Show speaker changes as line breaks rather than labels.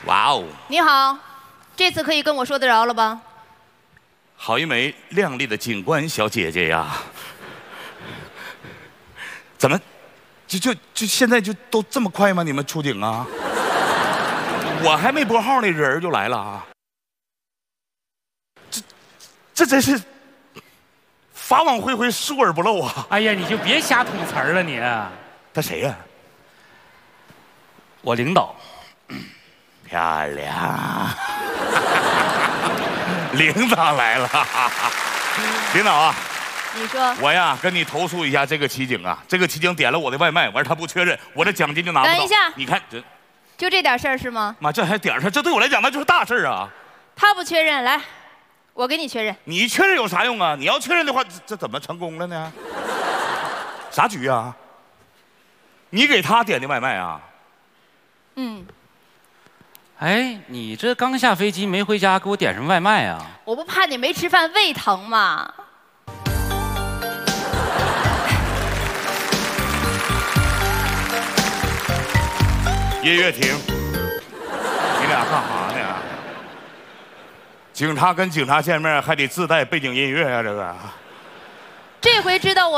哇哦！
你好，这次可以跟我说得着了吧？
好一枚靓丽的警官小姐姐呀！怎么，就现在就都这么快吗？你们出警啊？我还没拨号呢，人就来了啊！这真是法网恢恢，疏而不漏啊！
哎呀，你就别瞎吐词儿了你。
他谁呀？
我领导。
漂亮。领导来了，领导啊，
你说
我呀跟你投诉一下这个骑警啊，这个骑警点了我的外卖，完他不确认，我的奖金就拿不到。
等一下，
你看
就这点事儿是吗？
妈，这还点事儿，这对我来讲那就是大事儿啊。
他不确认，来，我给你确认。
你确认有啥用啊？你要确认的话，这怎么成功了呢？啥局啊？你给他点的外卖啊？
嗯。
哎，你这刚下飞机没回家，给我点什么外卖啊？
我不怕你没吃饭胃疼吗？
音乐停！你俩干啥呢？警察跟警察见面还得自带背景音乐呀，这个。
这回知道我。